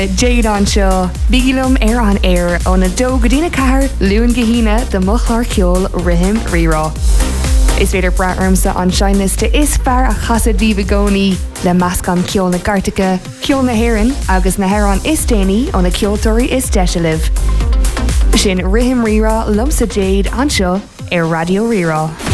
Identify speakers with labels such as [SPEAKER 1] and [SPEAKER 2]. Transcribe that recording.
[SPEAKER 1] Jade an seo, bígilum an air ó na dó go dtína cahar luúin gahína de mochlar ceol rihim rirá. Is féidir braarmsa an seinliste is fear a chasad díbagóní le meascan ceol na Gartacha, ceol na Héireann agus na Héireann is déanaí ó na ceoltóirí is deisialah. Sin rihim rirá lumsa Jade an seo ar Radio Rirá.